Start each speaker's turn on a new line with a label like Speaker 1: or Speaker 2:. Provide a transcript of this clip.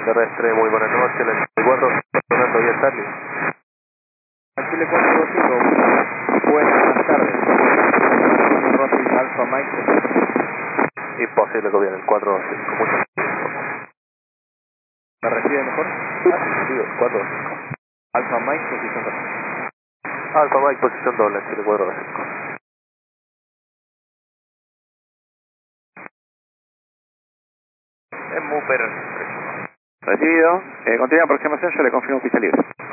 Speaker 1: Terrestre, muy buenas noches, el 94, Fernando Díaz Charlie.
Speaker 2: Chile 425, buenas tardes. Rossi Alfa Mike.
Speaker 1: Imposible que viene el 45, mucho.
Speaker 2: ¿Me recibe mejor?
Speaker 1: Sí, 45.
Speaker 2: Alfa Mike, posición 2.
Speaker 1: Alfa Mike, posición doble, Chile 425.
Speaker 2: En Mooper. Recibido. Continúa aproximación, yo le confirmo pista libre.